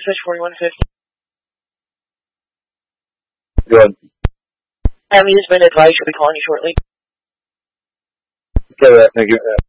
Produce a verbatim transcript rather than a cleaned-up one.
Fish forty-one fifty. Good. Have you just been advised you'll be calling you shortly? Okay, thank you.